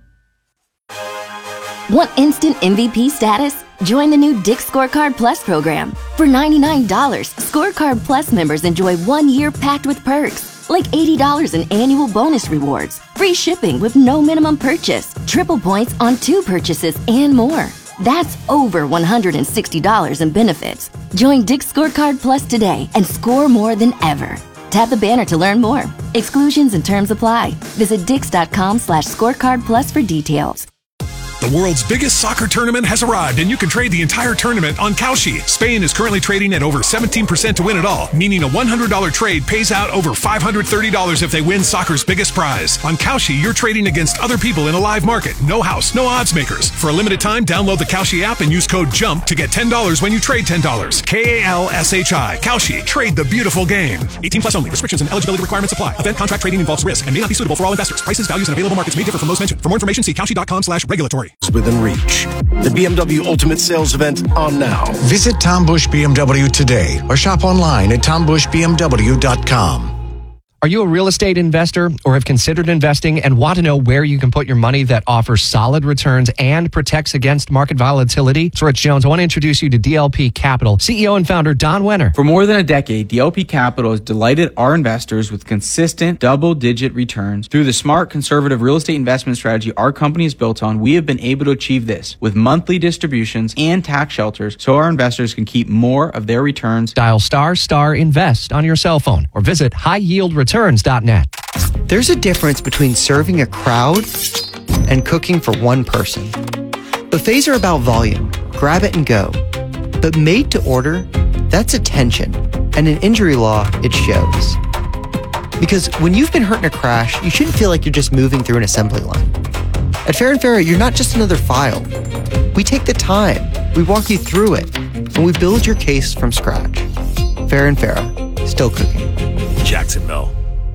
Want instant M V P status? Join the new Dick's Scorecard Plus program. For ninety-nine dollars, Scorecard Plus members enjoy one year packed with perks, like eighty dollars in annual bonus rewards, free shipping with no minimum purchase, triple points on two purchases, and more. That's over one hundred sixty dollars in benefits. Join Dick's Scorecard Plus today and score more than ever. Tap the banner to learn more. Exclusions and terms apply. Visit dix.com slash scorecard plus for details. The world's biggest soccer tournament has arrived, and you can trade the entire tournament on Kalshi. Spain is currently trading at over seventeen percent to win it all, meaning a one hundred dollars trade pays out over five hundred thirty dollars if they win soccer's biggest prize. On Kalshi, you're trading against other people in a live market. No house, no odds makers. For a limited time, download the Kalshi app and use code JUMP to get ten dollars when you trade ten dollars. K A L S H I. Kalshi. Trade the beautiful game. eighteen plus only. Restrictions and eligibility requirements apply. Event contract trading involves risk and may not be suitable for all investors. Prices, values, and available markets may differ from those mentioned. For more information, see Kalshi.com slash regulatory. Within reach. The B M W Ultimate Sales Event on now. Visit Tom Bush B M W today or shop online at tom bush b m w dot com. Are you a real estate investor or have considered investing and want to know where you can put your money that offers solid returns and protects against market volatility? It's Rich Jones. I want to introduce you to D L P Capital, C E O and founder Don Wenner. For more than a decade, D L P Capital has delighted our investors with consistent double-digit returns. Through the smart, conservative real estate investment strategy our company is built on, we have been able to achieve this with monthly distributions and tax shelters so our investors can keep more of their returns. Dial star star invest on your cell phone or visit high yield returns dot net. There's a difference between serving a crowd and cooking for one person. Buffets are about volume, grab it and go. But made to order, that's attention. And in injury law, it shows. Because when you've been hurt in a crash, you shouldn't feel like you're just moving through an assembly line. At Fair and Fair, you're not just another file. We take the time, we walk you through it, and we build your case from scratch. Fair and Fair, still cooking. Jacksonville.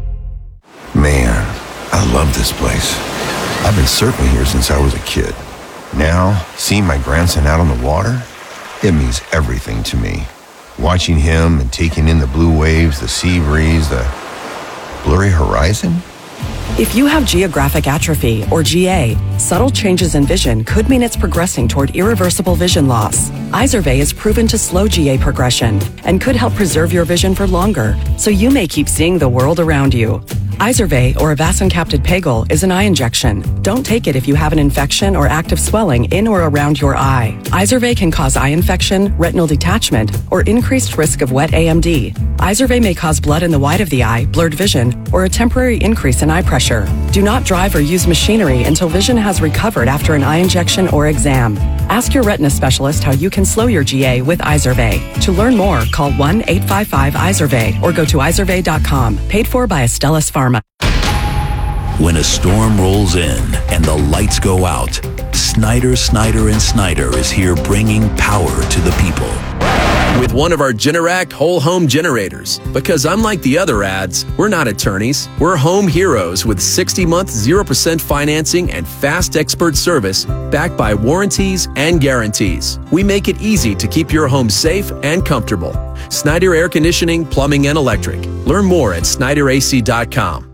Man, I love this place. I've been surfing here since I was a kid. Now, seeing my grandson out on the water, it means everything to me. Watching him and taking in the blue waves, the sea breeze, the blurry horizon. If you have geographic atrophy, or G A, subtle changes in vision could mean it's progressing toward irreversible vision loss. Izervay is proven to slow G A progression and could help preserve your vision for longer, so you may keep seeing the world around you. Izervay, or avacincaptad pegol, is an eye injection. Don't take it if you have an infection or active swelling in or around your eye. Izervay can cause eye infection, retinal detachment, or increased risk of wet A M D. Izervay may cause blood in the white of the eye, blurred vision, or a temporary increase in eye pressure. Do not drive or use machinery until vision has recovered after an eye injection or exam. Ask your retina specialist how you can slow your G A with Izervay. To learn more, call one eight five five Izervay or go to izervay dot com. Paid for by Astellas Pharma. When a storm rolls in and the lights go out, Snyder, Snyder and Snyder is here bringing power to the people. With one of our Generac whole home generators. Because unlike the other ads, we're not attorneys. We're home heroes with sixty month zero percent financing and fast expert service backed by warranties and guarantees. We make it easy to keep your home safe and comfortable. Snyder Air Conditioning, Plumbing and Electric. Learn more at snyder a c dot com.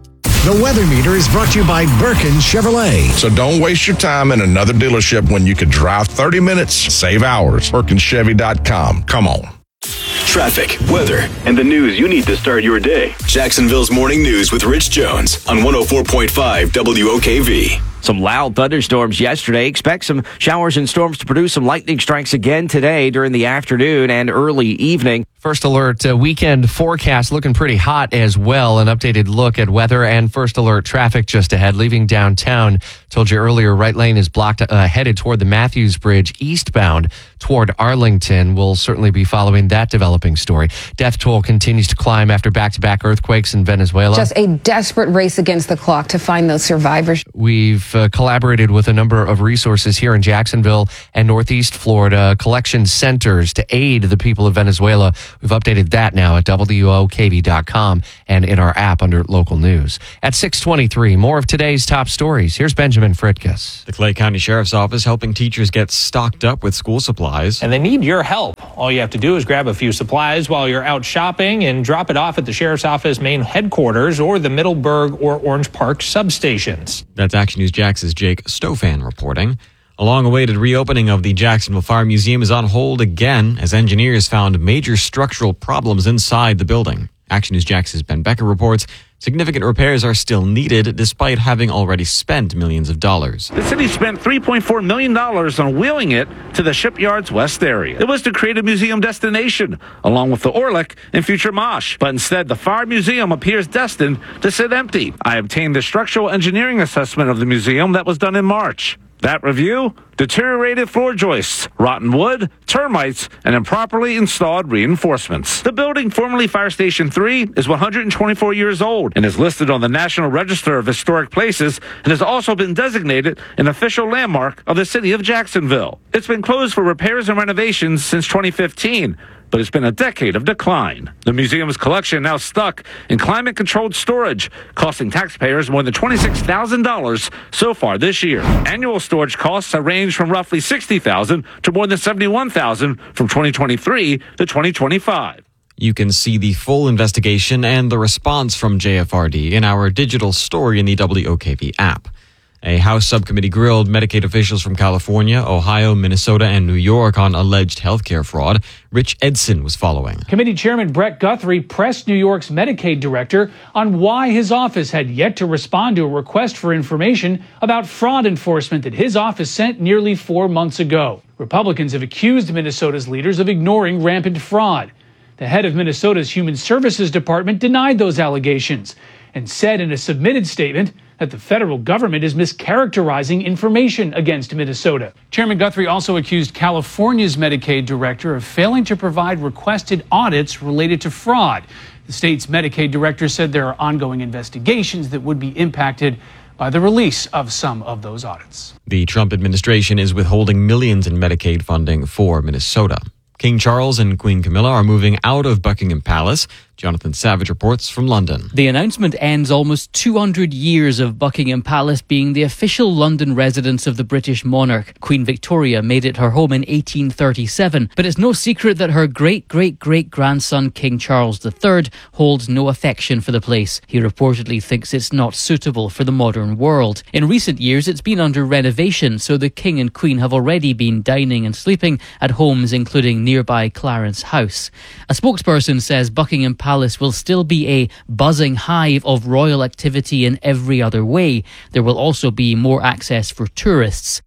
The Weather Meter is brought to you by Birkin Chevrolet. So don't waste your time in another dealership when you could drive thirty minutes, save hours. Birkin Chevy dot com. Come on. Traffic, weather, and the news you need to start your day. Jacksonville's Morning News with Rich Jones on one oh four point five W O K V. Some loud thunderstorms yesterday. Expect some showers and storms to produce some lightning strikes again today during the afternoon and early evening. First Alert uh, weekend forecast looking pretty hot as well. An updated look at weather and First Alert traffic just ahead. Leaving downtown, told you earlier, right lane is blocked uh, headed toward the Matthews Bridge eastbound toward Arlington. We'll certainly be following that developing story. Death toll continues to climb after back-to-back earthquakes in Venezuela. Just a desperate race against the clock to find those survivors. We've uh, collaborated with a number of resources here in Jacksonville and Northeast Florida, collection centers to aid the people of Venezuela. We've updated that now at W O K V dot com and in our app under local news. At six twenty-three, more of today's top stories. Here's Benjamin Fritkus. The Clay County Sheriff's Office helping teachers get stocked up with school supplies. And they need your help. All you have to do is grab a few supplies while you're out shopping and drop it off at the Sheriff's Office main headquarters or the Middleburg or Orange Park substations. That's Action News Jax's Jake Stofan reporting. A long-awaited reopening of the Jacksonville Fire Museum is on hold again as engineers found major structural problems inside the building. Action News Jax's Ben Becker reports significant repairs are still needed despite having already spent millions of dollars. The city spent three point four million dollars on wheeling it to the shipyard's west area. It was to create a museum destination, along with the Orlick and future Mosh. But instead, the Fire Museum appears destined to sit empty. I obtained the structural engineering assessment of the museum that was done in March. That review? Deteriorated floor joists, rotten wood, termites, and improperly installed reinforcements. The building, formerly Fire Station three, is one hundred twenty-four years old and is listed on the National Register of Historic Places and has also been designated an official landmark of the city of Jacksonville. It's been closed for repairs and renovations since twenty fifteen. But it's been a decade of decline. The museum's collection now stuck in climate-controlled storage, costing taxpayers more than twenty-six thousand dollars so far this year. Annual storage costs have ranged from roughly sixty thousand dollars to more than seventy-one thousand dollars from twenty twenty-three to twenty twenty-five. You can see the full investigation and the response from J F R D in our digital story in the W O K V app. A House subcommittee grilled Medicaid officials from California, Ohio, Minnesota, and New York on alleged healthcare fraud. Rich Edson was following. Committee Chairman Brett Guthrie pressed New York's Medicaid director on why his office had yet to respond to a request for information about fraud enforcement that his office sent nearly four months ago. Republicans have accused Minnesota's leaders of ignoring rampant fraud. The head of Minnesota's Human Services Department denied those allegations and said in a submitted statement that the federal government is mischaracterizing information against Minnesota. Chairman Guthrie also accused California's Medicaid director of failing to provide requested audits related to fraud. The state's Medicaid director said there are ongoing investigations that would be impacted by the release of some of those audits. The Trump administration is withholding millions in Medicaid funding for Minnesota. King Charles and Queen Camilla are moving out of Buckingham Palace. Jonathan Savage reports from London. The announcement ends almost two hundred years of Buckingham Palace being the official London residence of the British monarch. Queen Victoria made it her home in eighteen thirty-seven, but it's no secret that her great-great-great-grandson King Charles the Third holds no affection for the place. He reportedly thinks it's not suitable for the modern world. In recent years, it's been under renovation, so the King and Queen have already been dining and sleeping at homes including nearby Clarence House. A spokesperson says Buckingham Palace will still be a buzzing hive of royal activity in every other way. There will also be more access for tourists.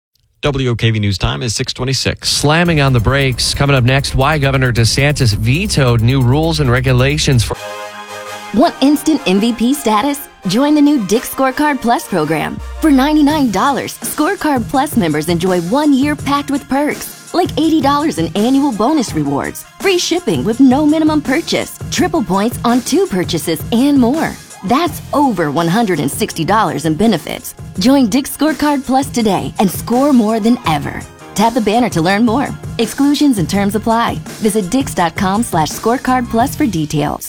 W O K V News Time is six twenty-six. Slamming on the brakes. Coming up next, why Governor DeSantis vetoed new rules and regulations for... Want instant M V P status? Join the new Dick's Scorecard Plus program. For ninety-nine dollars, Scorecard Plus members enjoy one year packed with perks, like eighty dollars in annual bonus rewards, free shipping with no minimum purchase, triple points on two purchases, and more. That's over one hundred sixty dollars in benefits. Join Dick's Scorecard Plus today and score more than ever. Tap the banner to learn more. Exclusions and terms apply. Visit dix.com slash scorecard plus for details.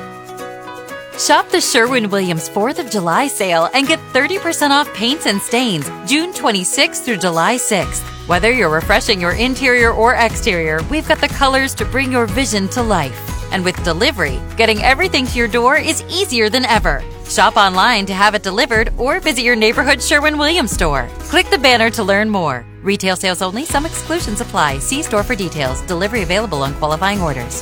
Shop the Sherwin-Williams fourth of July sale and get thirty percent off paints and stains June twenty-sixth through July sixth. Whether you're refreshing your interior or exterior, we've got the colors to bring your vision to life. And with delivery, getting everything to your door is easier than ever. Shop online to have it delivered or visit your neighborhood Sherwin-Williams store. Click the banner to learn more. Retail sales only. Some exclusions apply. See store for details. Delivery available on qualifying orders.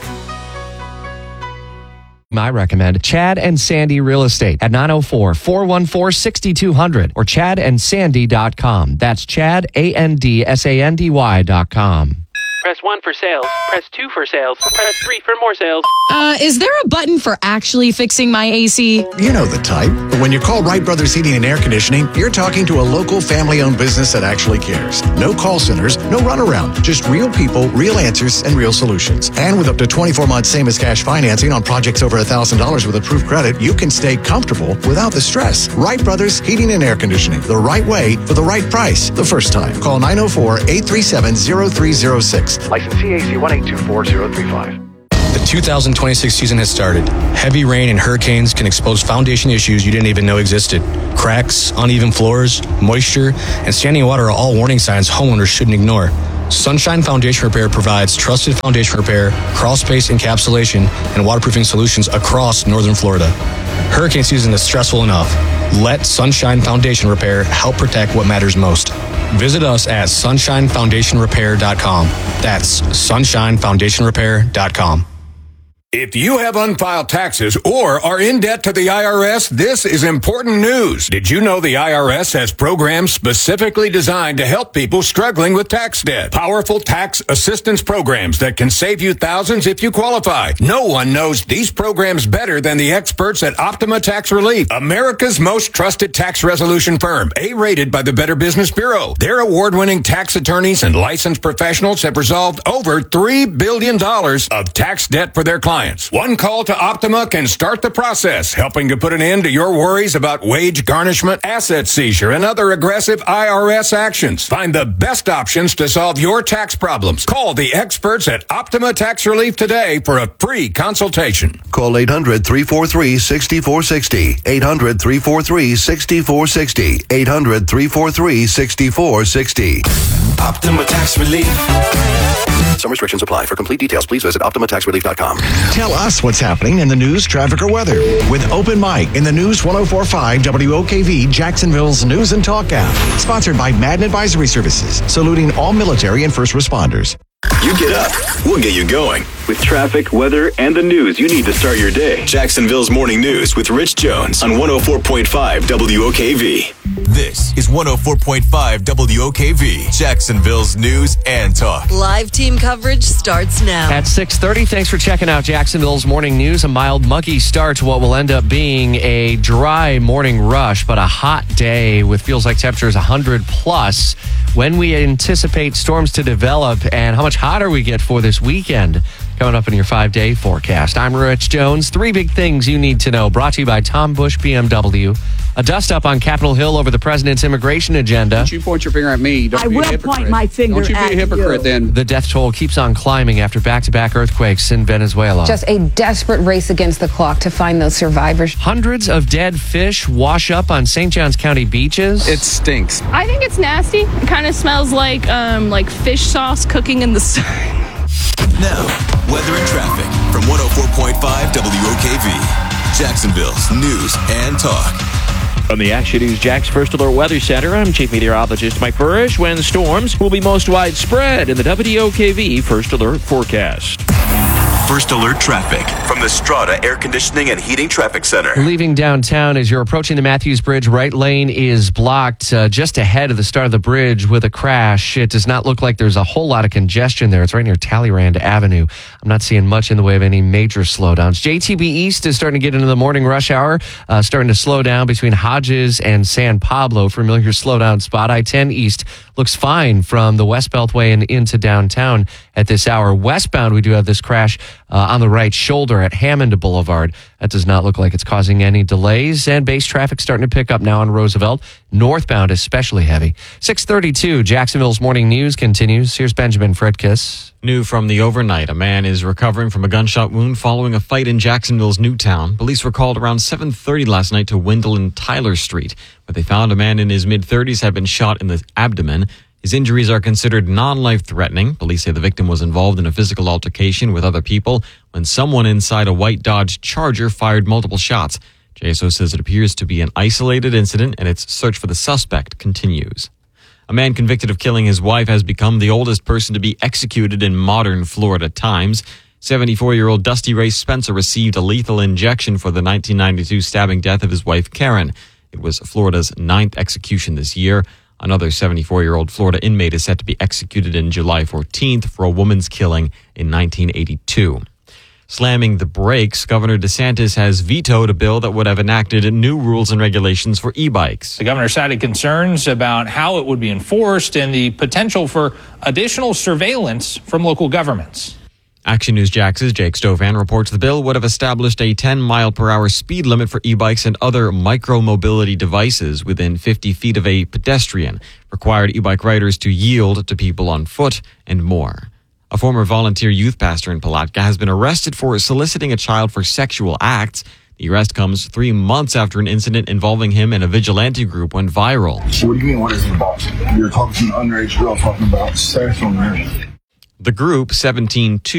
I recommend Chad and Sandy Real Estate at nine oh four, four one four, six two zero zero or chad and sandy dot com. That's Chad, A N D S A N D Y dot com. Press one for sales. Press two for sales. Press three for more sales. Uh, is there a button for actually fixing my A C? You know the type. But when you call Wright Brothers Heating and Air Conditioning, you're talking to a local family-owned business that actually cares. No call centers, no runaround. Just real people, real answers, and real solutions. And with up to twenty-four months same-as-cash financing on projects over one thousand dollars with approved credit, you can stay comfortable without the stress. Wright Brothers Heating and Air Conditioning. The right way for the right price the first time. Call nine oh four, eight three seven, oh three oh six. License C A C one eight two four zero three five. The two thousand twenty-six season has started. Heavy rain and hurricanes can expose foundation issues you didn't even know existed. Cracks, uneven floors, moisture, and standing water are all warning signs homeowners shouldn't ignore. Sunshine Foundation Repair provides trusted foundation repair, crawl space encapsulation, and waterproofing solutions across northern Florida. Hurricane season is stressful enough. Let Sunshine Foundation Repair help protect what matters most. Visit us at sunshine foundation repair dot com. That's sunshine foundation repair dot com. If you have unfiled taxes or are in debt to the I R S, this is important news. Did you know the I R S has programs specifically designed to help people struggling with tax debt? Powerful tax assistance programs that can save you thousands if you qualify. No one knows these programs better than the experts at Optima Tax Relief, America's most trusted tax resolution firm, A-rated by the Better Business Bureau. Their award-winning tax attorneys and licensed professionals have resolved over three billion dollars of tax debt for their clients. One call to Optima can start the process, helping to put an end to your worries about wage garnishment, asset seizure, and other aggressive I R S actions. Find the best options to solve your tax problems. Call the experts at Optima Tax Relief today for a free consultation. Call eight hundred, three four three, six four six zero. eight hundred, three four three, six four six zero. eight hundred, three four three, six four six zero. Optima Tax Relief. Some restrictions apply. For complete details, please visit optima tax relief dot com. Tell us what's happening in the news, traffic, or weather with Open Mic in the News one oh four point five W O K V Jacksonville's News and Talk app. Sponsored by Madden Advisory Services, saluting all military and first responders. You get up, we'll get you going. With traffic, weather, and the news you need to start your day. Jacksonville's Morning News with Rich Jones on one oh four point five W O K V. This is one oh four point five W O K V, Jacksonville's News and Talk. Live team coverage starts now. At six thirty, thanks for checking out Jacksonville's Morning News. A mild, muggy start to what will end up being a dry morning rush, but a hot day with feels like temperatures one hundred plus. When we anticipate storms to develop and how much hotter we get for this weekend. Coming up in your five-day forecast. I'm Rich Jones. Three big things you need to know. Brought to you by Tom Bush B M W. A dust-up on Capitol Hill over the president's immigration agenda. Don't you point your finger at me. Don't I be will a hypocrite. point my finger Don't you at be a hypocrite you. then. The death toll keeps on climbing after back-to-back earthquakes in Venezuela. Just a desperate race against the clock to find those survivors. Hundreds of dead fish wash up on Saint Johns County beaches. It stinks. I think it's nasty. It kind of smells like um, like fish sauce cooking in the sun. Now, weather and traffic from one oh four point five W O K V, Jacksonville's News and Talk. From the Action News Jax First Alert Weather Center, I'm Chief Meteorologist Mike Burrish. When storms will be most widespread in the W O K V First Alert forecast. First Alert traffic from the Strata Air Conditioning and Heating Traffic Center. Leaving downtown as you're approaching the Matthews Bridge, right lane is blocked uh, just ahead of the start of the bridge with a crash. It does not look like there's a whole lot of congestion there. It's right near Talleyrand Avenue. I'm not seeing much in the way of any major slowdowns. J T B East is starting to get into the morning rush hour, uh, starting to slow down between Hodges and San Pablo. Familiar slowdown spot. I ten East looks fine from the West Beltway and into downtown at this hour. Westbound, we do have this crash uh, on the right shoulder at Hammond Boulevard. That does not look like it's causing any delays. And base traffic starting to pick up now on Roosevelt. Northbound especially heavy. six thirty-two, Jacksonville's Morning News continues. Here's Benjamin Fredkiss. New from the overnight, a man is recovering from a gunshot wound following a fight in Jacksonville's Newtown. Police were called around seven thirty last night to Wendell and Tyler Street, where they found a man in his mid-thirties had been shot in the abdomen. His injuries are considered non-life-threatening. Police say the victim was involved in a physical altercation with other people when someone inside a white Dodge Charger fired multiple shots. J S O says it appears to be an isolated incident and its search for the suspect continues. A man convicted of killing his wife has become the oldest person to be executed in modern Florida times. seventy-four-year-old Dusty Ray Spencer received a lethal injection for the nineteen ninety-two stabbing death of his wife, Karen. It was Florida's ninth execution this year. Another seventy-four-year-old Florida inmate is set to be executed in July fourteenth for a woman's killing in nineteen eighty-two. Slamming the brakes, Governor DeSantis has vetoed a bill that would have enacted new rules and regulations for e-bikes. The governor cited concerns about how it would be enforced and the potential for additional surveillance from local governments. Action News Jax's Jake Stofan reports the bill would have established a ten mile per hour speed limit for e-bikes and other micro-mobility devices within fifty feet of a pedestrian, required e-bike riders to yield to people on foot, and more. A former volunteer youth pastor in Palatka has been arrested for soliciting a child for sexual acts. The arrest comes three months after an incident involving him and a vigilante group went viral. So what do you mean, what is it about? You're talking to an underage girl talking about sex on there. The group, seventeen two